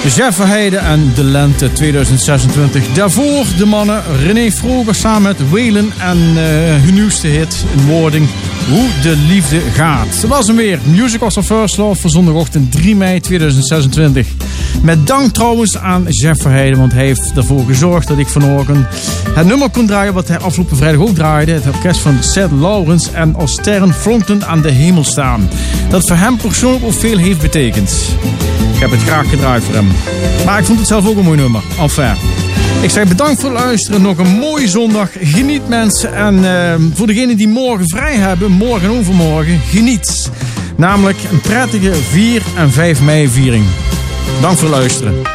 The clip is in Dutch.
Jeff Verheijden en De Lente 2026. Daarvoor de mannen René Vroger samen met Waylon en hun nieuwste hit in wording Hoe de Liefde Gaat. Dat was hem weer. Music was our first love voor zondagochtend 3 mei 2026. Met dank trouwens aan Jeff Verheijden, want hij heeft ervoor gezorgd dat ik vanmorgen het nummer kon draaien wat hij afgelopen vrijdag ook draaide. Het orkest van Sid Lawrence en Als sterren flonken aan de hemel staan. Dat voor hem persoonlijk ook veel heeft betekend. Ik heb het graag gedraaid voor hem. Maar ik vond het zelf ook een mooi nummer. Enfin. Ik zeg bedankt voor het luisteren. Nog een mooie zondag. Geniet mensen. En voor degenen die morgen vrij hebben, morgen en overmorgen, geniet. Namelijk een prettige 4 en 5 mei viering. Dank voor het luisteren.